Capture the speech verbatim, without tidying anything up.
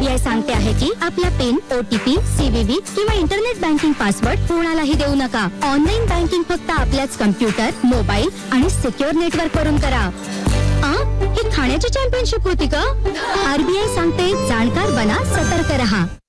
RBI सांगते आहे की आपला पिन, ओटीपी, सीव्हीव्ही किंवा इंटरनेट बँकिंग पासवर्ड कोणालाही देऊ नका. ऑनलाईन बँकिंग फक्त आपल्याच कम्प्युटर, मोबाईल आणि सिक्युअर नेटवर्क वरून करा. ही खाण्याची चॅम्पियनशिप होती का? आरबीआय सांगते, जाणकार बना, सतर्क रहा.